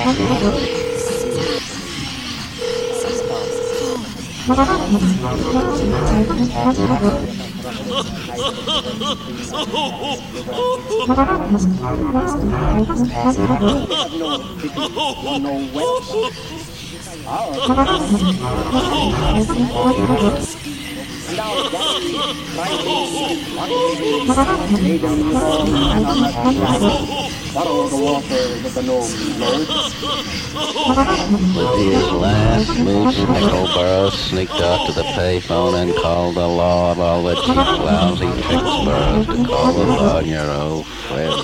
Borrow the water that the gnome loads. With his last loose nickel, sneaked off to the payphone and called the law of all the cheap, lousy tricks, Burroughs, to call the law on your old friend.